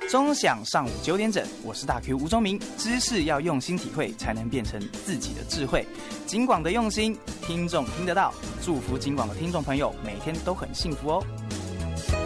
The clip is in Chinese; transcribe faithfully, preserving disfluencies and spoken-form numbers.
钟响上午九点整，我是大 Q 吴宗明。知识要用心体会，才能变成自己的智慧。警广的用心，听众听得到。祝福警广的听众朋友每天都很幸福哦。